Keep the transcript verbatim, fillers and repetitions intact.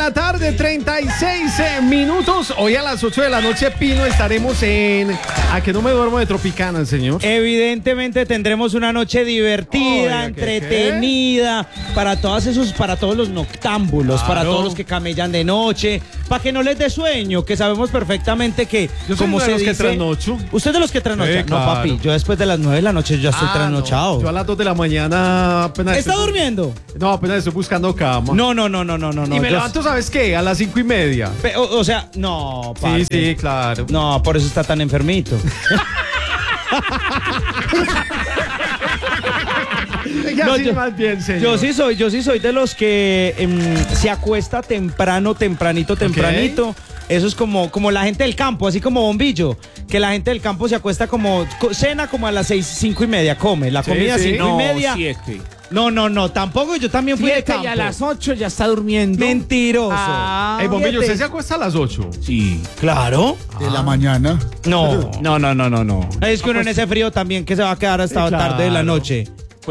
la tarde, treinta y seis minutos. Hoy a las ocho de la noche, Pino, estaremos en... ¿A que no me duermo de Tropicana, señor? Evidentemente tendremos una noche divertida, Oiga, entretenida, para todos esos, para todos los noctámbulos, Claro. para todos los que camellan de noche, para que no les dé sueño, que sabemos perfectamente que, Yo soy como uno de se los que dice, trasnocho. ¿usted de los que trasnochan? Sí, No, claro. papi, yo después de las nueve de la noche ya estoy Ah, trasnochado. no. Yo a las dos de la mañana apenas... ¿Está estoy- durmiendo? No, apenas estoy buscando cama. No, no, no, no, no, no. Y no, me yo- levanto, ¿sabes qué? A las cinco y media. Pe- O, o sea, no, Sí, parce. sí, claro. No, por eso está tan enfermito. Ya No, sí, yo- más bien, señor. Yo sí soy, yo sí soy de los que em, se acuesta temprano, tempranito, tempranito. Eso es como, como la gente del campo, así como Bombillo, que la gente del campo se acuesta como, co- cena como a las seis, cinco y media, come, la Sí, comida sí. cinco No, y media. siete. No, no, no, tampoco, yo también fui de Siete campo. y a las ocho ya está durmiendo. Mentiroso. Ah, Ey, Bombillo, siete. ¿usted se acuesta a las ocho? Sí. Claro. De la mañana. No. No, no, no, no, no. Es que uno en ese frío también que se va a quedar hasta Sí, tarde de la claro. noche.